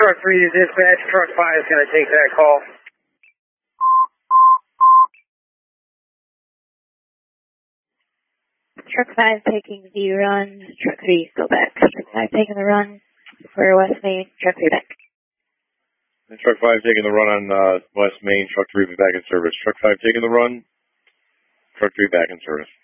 Truck 3 to dispatch. Truck 5 is going to take that call. Truck 5 taking the run. Truck 3 go back. Truck 5 taking the run for West Main. Truck 3 back. And Truck 5 taking the run on West Main. Truck 3 back in service. Truck 5 taking the run. Truck 3 back in service.